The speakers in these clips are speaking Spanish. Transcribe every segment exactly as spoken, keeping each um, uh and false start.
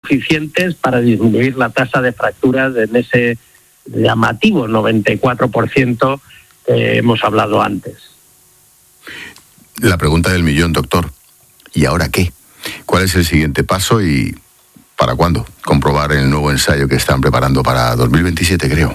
suficientes para disminuir la tasa de fracturas en ese llamativo noventa y cuatro por ciento que hemos hablado antes. La pregunta del millón, doctor. ¿Y ahora qué? ¿Cuál es el siguiente paso y para cuándo comprobar el nuevo ensayo que están preparando para dos mil veintisiete, creo?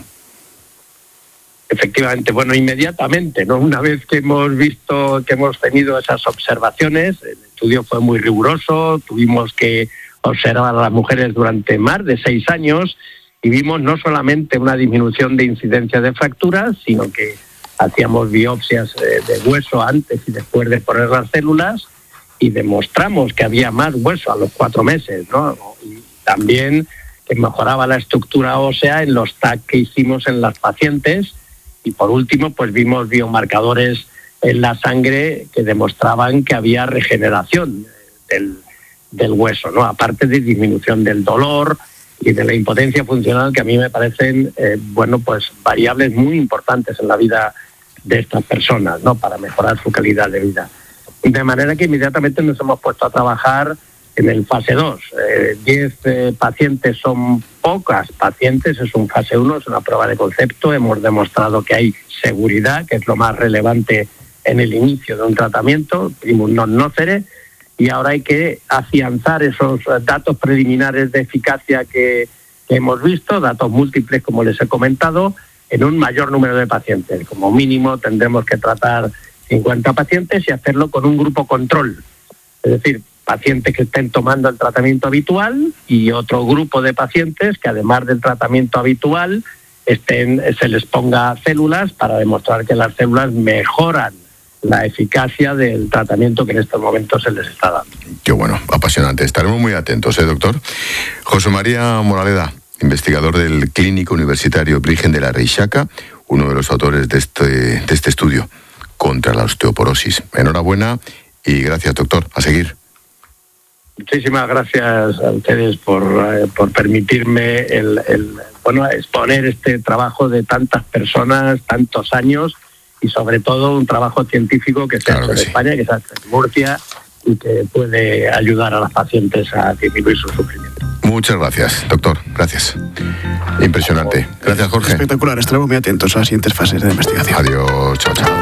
Efectivamente, bueno, inmediatamente, ¿no? Una vez que hemos visto, que hemos tenido esas observaciones, el estudio fue muy riguroso, tuvimos que observar a las mujeres durante más de seis años y vimos no solamente una disminución de incidencia de fracturas, sino que hacíamos biopsias de, de hueso antes y después de poner las células y demostramos que había más hueso a los cuatro meses, ¿no? Y también que mejoraba la estructura ósea en los T A C que hicimos en las pacientes. Y por último, pues vimos biomarcadores en la sangre que demostraban que había regeneración del, del hueso, ¿no? Aparte de disminución del dolor y de la impotencia funcional, que a mí me parecen, eh, bueno, pues variables muy importantes en la vida de estas personas, ¿no? Para mejorar su calidad de vida. De manera que inmediatamente nos hemos puesto a trabajar en el fase dos. Eh, diez eh, pacientes son pocas pacientes, es un fase uno, es una prueba de concepto. Hemos demostrado que hay seguridad, que es lo más relevante en el inicio de un tratamiento, primus non nocere, y ahora hay que afianzar esos datos preliminares de eficacia que, que hemos visto, datos múltiples, como les he comentado, en un mayor número de pacientes. Como mínimo tendremos que tratar cincuenta pacientes y hacerlo con un grupo control, es decir, pacientes que estén tomando el tratamiento habitual y otro grupo de pacientes que además del tratamiento habitual estén, se les ponga células para demostrar que las células mejoran la eficacia del tratamiento que en estos momentos se les está dando. Qué bueno, apasionante. Estaremos muy atentos, ¿eh, doctor? José María Moraleda, investigador del Clínico Universitario Virgen de la Reixaca, uno de los autores de este, de este estudio contra la osteoporosis. Enhorabuena y gracias, doctor. A seguir. Muchísimas gracias a ustedes por, eh, por permitirme el, el, bueno, exponer este trabajo de tantas personas, tantos años, y sobre todo un trabajo científico que se ha hecho en España, que se ha hecho en Murcia y que puede ayudar a las pacientes a disminuir su sufrimiento. Muchas gracias, doctor. Gracias. Impresionante. Gracias, Jorge. Espectacular. Estaremos muy atentos a las siguientes fases de investigación. Adiós. Chao, chao.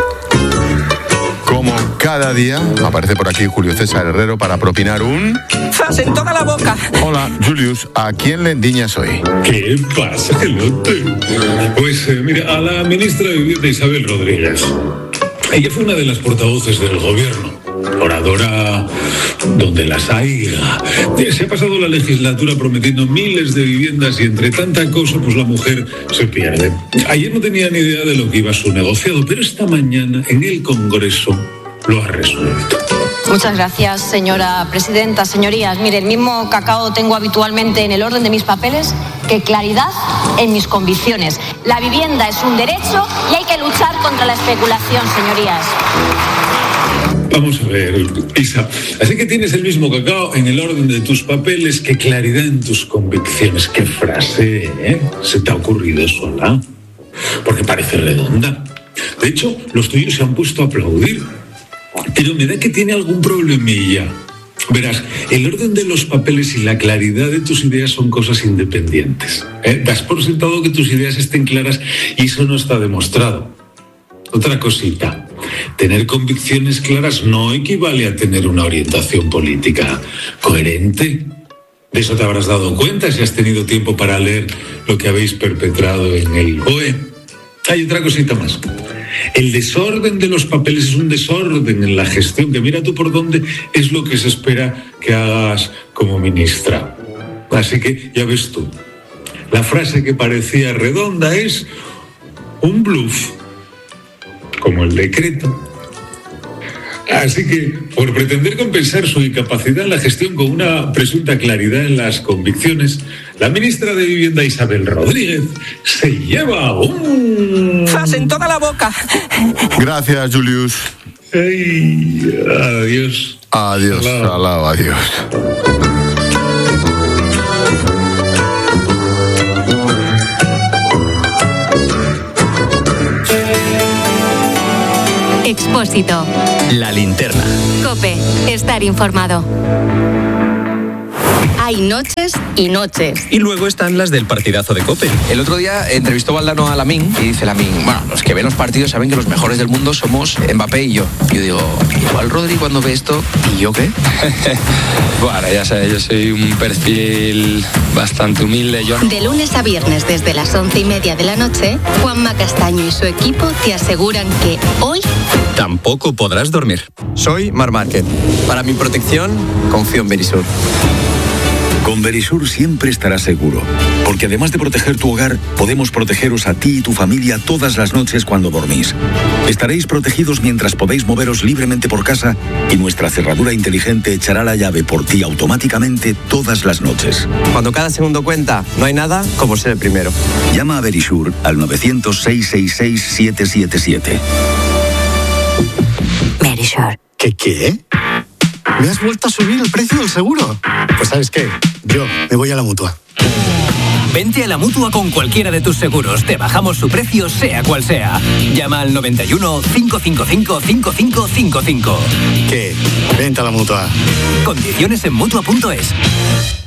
Como cada día, aparece por aquí Julio César Herrero para propinar un... ¡Zas en toda la boca! Hola, Julius, ¿a quién le endiñas hoy? ¿Qué pasa, Gelote? Pues eh, mira, a la ministra de Vivienda Isabel Rodríguez. Ella fue una de las portavoces del gobierno, oradora donde las haya. Se ha pasado la legislatura prometiendo miles de viviendas y entre tanta cosa, pues la mujer se pierde. Ayer no tenía ni idea de lo que iba su negociado, pero esta mañana en el Congreso lo ha resuelto. Muchas gracias, señora presidenta. Señorías, mire, el mismo cacao tengo habitualmente en el orden de mis papeles que claridad en mis convicciones. La vivienda es un derecho y hay que luchar contra la especulación, señorías. Vamos a ver, Isa. Así que tienes el mismo cacao en el orden de tus papeles que claridad en tus convicciones. ¿Qué frase, eh? ¿Se te ha ocurrido sola? Porque parece redonda. De hecho, los tuyos se han puesto a aplaudir. Pero me da que tiene algún problemilla. Verás, el orden de los papeles y la claridad de tus ideas son cosas independientes. ¿eh? Das por sentado que tus ideas estén claras y eso no está demostrado. Otra cosita, tener convicciones claras no equivale a tener una orientación política coherente. De eso te habrás dado cuenta si has tenido tiempo para leer lo que habéis perpetrado en el B O E. Hay otra cosita más. El desorden de los papeles es un desorden en la gestión, que mira tú por dónde es lo que se espera que hagas como ministra. Así que ya ves tú, la frase que parecía redonda es un bluff, como el decreto. Así que, por pretender compensar su incapacidad en la gestión con una presunta claridad en las convicciones, la ministra de Vivienda Isabel Rodríguez se lleva un... ¡Zas en toda la boca! Gracias, Julius. Ay, adiós. Adiós, alao, adiós. Expósito. La linterna. COPE. Estar informado. Hay noches y noches. Y luego están las del partidazo de COPE. El otro día entrevistó Valdano a Lamine y dice Lamine, bueno, los que ven los partidos saben que los mejores del mundo somos Mbappé y yo. Yo digo, igual Rodri cuando ve esto, ¿y yo qué? Bueno, ya sabes, yo soy un perfil bastante humilde. Yo no... De lunes a viernes desde las once y media de la noche, Juanma Castaño y su equipo te aseguran que hoy tampoco podrás dormir. Soy Mar Márquez. Para mi protección, confío en Verisur. Con Verisur siempre estarás seguro, porque además de proteger tu hogar, podemos protegeros a ti y tu familia todas las noches cuando dormís. Estaréis protegidos mientras podéis moveros libremente por casa y nuestra cerradura inteligente echará la llave por ti automáticamente todas las noches. Cuando cada segundo cuenta, no hay nada como ser el primero. Llama a Verisur al nueve cero cero, seis seis seis, siete siete siete. Verisur. ¿Qué qué? ¿Me has vuelto a subir el precio del seguro? Pues ¿sabes qué? Yo me voy a la Mutua. Vente a la Mutua con cualquiera de tus seguros. Te bajamos su precio, sea cual sea. Llama al noventa y uno, cinco cinco cinco, cinco cinco cinco cinco. ¿Qué? Vente a la Mutua. Condiciones en Mutua punto es.